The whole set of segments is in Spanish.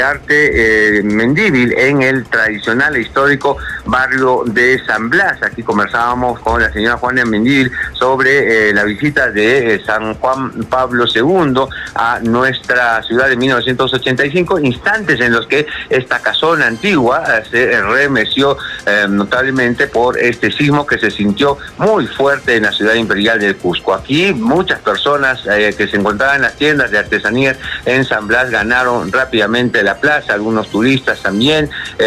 Arte Mendívil, en el tradicional e histórico barrio de San Blas. Aquí conversábamos con la señora Juana Mendívil sobre la visita de San Juan Pablo II a nuestra ciudad en 1985, instantes en los que esta casona antigua se remeció notablemente por este sismo que se sintió muy fuerte en la ciudad imperial del Cusco. Aquí muchas personas que se encontraban en las tiendas de artesanías en San Blas ganaron rápidamente la plaza, algunos turistas también,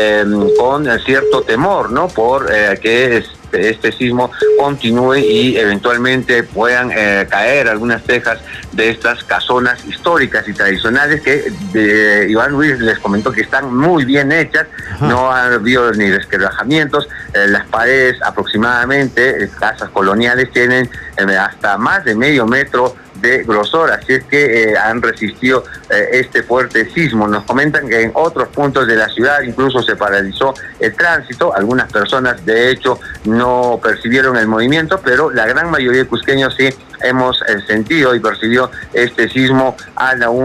con cierto temor, ¿no?, por que este sismo continúe y eventualmente puedan caer algunas tejas de estas casonas históricas y tradicionales que Iván Luis les comentó que están muy bien hechas. Ajá. No ha habido ni resquebrajamientos. Las paredes aproximadamente, casas coloniales, tienen hasta más de medio metro de grosor, así es que han resistido este fuerte sismo. Nos comentan que en otros puntos de la ciudad incluso se paralizó el tránsito. Algunas personas de hecho no percibieron el movimiento, pero la gran mayoría de cusqueños sí hemos sentido y percibió este sismo a la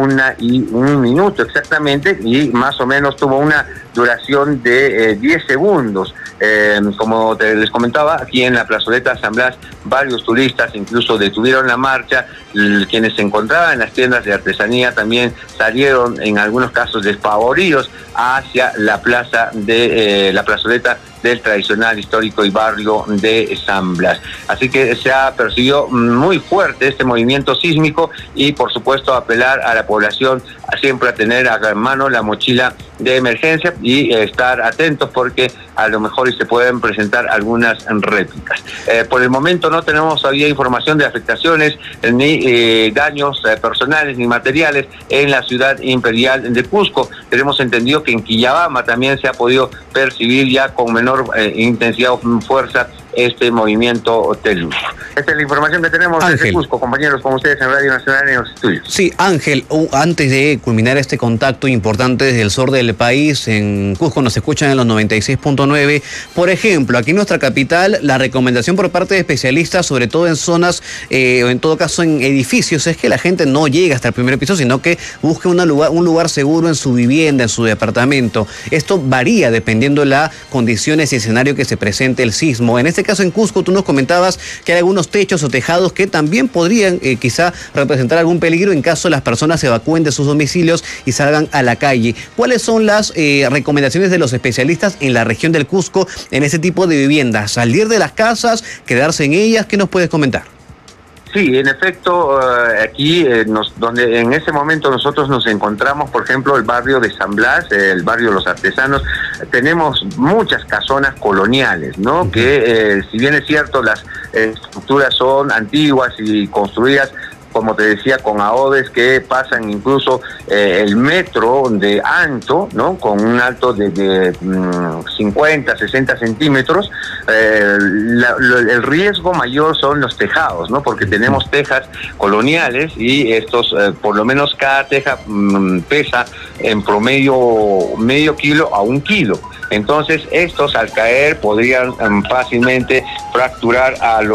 1:01 exactamente, y más o menos tuvo una duración de 10 segundos. Como les comentaba, aquí en la plazoleta San Blas, varios turistas incluso detuvieron la marcha. Quienes se encontraban en las tiendas de artesanía también salieron, en algunos casos despavoridos, hacia la plaza de la plazoleta del tradicional histórico y barrio de San Blas. Así que se ha percibido muy fuerte este movimiento sísmico y por supuesto apelar a la población a siempre a tener a mano la mochila de emergencia y estar atentos porque a lo mejor se pueden presentar algunas réplicas. Por el momento no tenemos todavía información de afectaciones ni daños personales ni materiales en la ciudad imperial de Cusco. Tenemos entendido que en Quillabamba también se ha podido percibir ya con menor intensidad o fuerza este movimiento telúrico. Esta es la información que tenemos desde Cusco, compañeros, con ustedes en Radio Nacional en los estudios. Sí, Ángel, antes de culminar este contacto importante desde el sur del país, en Cusco nos escuchan en los 96.9. Por ejemplo, aquí en nuestra capital, la recomendación por parte de especialistas, sobre todo en zonas, o en todo caso en edificios, es que la gente no llegue hasta el primer piso, sino que busque un lugar seguro en su vivienda, en su departamento. Esto varía dependiendo de las condiciones y escenario que se presente el sismo. En este caso en Cusco tú nos comentabas que hay algunos techos o tejados que también podrían quizá representar algún peligro en caso las personas se evacúen de sus domicilios y salgan a la calle. ¿Cuáles son las recomendaciones de los especialistas en la región del Cusco en ese tipo de viviendas? ¿Salir de las casas, quedarse en ellas? ¿Qué nos puedes comentar? Sí, en efecto, aquí donde en ese momento nosotros nos encontramos, por ejemplo, el barrio de San Blas, el barrio de los artesanos, tenemos muchas casonas coloniales, ¿no? Uh-huh. Que si bien es cierto, las estructuras son antiguas y construidas, como te decía, con adoves que pasan incluso el metro de ancho, ¿no?, con un alto de 50, 60 centímetros. El riesgo mayor son los tejados, ¿no?, porque tenemos tejas coloniales y estos, por lo menos cada teja pesa en promedio medio kilo a 1 kilo. Entonces estos al caer podrían fácilmente fracturar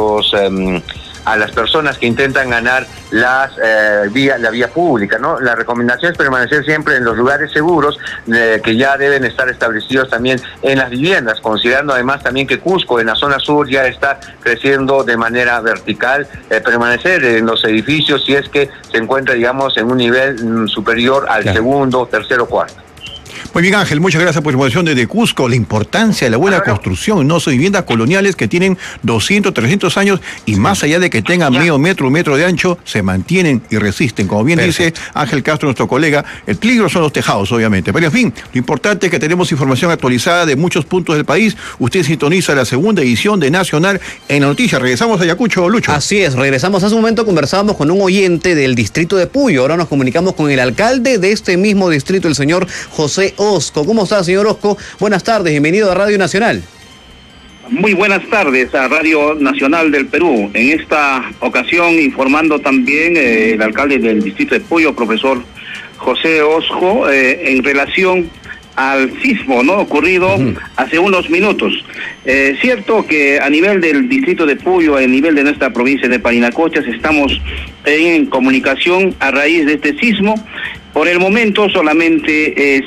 a las personas que intentan ganar la vía pública, ¿no? La recomendación es permanecer siempre en los lugares seguros que ya deben estar establecidos también en las viviendas, considerando además también que Cusco en la zona sur ya está creciendo de manera vertical. Permanecer en los edificios si es que se encuentra, digamos, en un nivel superior al segundo, tercero, cuarto. Muy bien, Ángel, muchas gracias por la información desde Cusco. La importancia de la buena construcción, no son viviendas coloniales que tienen 200, 300 años y más allá de que tengan medio metro, 1 metro de ancho, se mantienen y resisten. Como bien dice Ángel Castro, nuestro colega, el peligro son los tejados, obviamente. Pero en fin, lo importante es que tenemos información actualizada de muchos puntos del país. Usted sintoniza la segunda edición de Nacional en la Noticia. Regresamos a Ayacucho, Lucho. Así es, regresamos. Hace un momento conversábamos con un oyente del distrito de Puyo. Ahora nos comunicamos con el alcalde de este mismo distrito, el señor José Osco. ¿Cómo está, señor Osco? Buenas tardes, bienvenido a Radio Nacional. Muy buenas tardes a Radio Nacional del Perú. En esta ocasión informando también el alcalde del distrito de Puyo, profesor José Osco, en relación al sismo, ¿no?, ocurrido hace unos minutos. Cierto que a nivel del distrito de Puyo, a nivel de nuestra provincia de Parinacochas, estamos en comunicación a raíz de este sismo. Por el momento solamente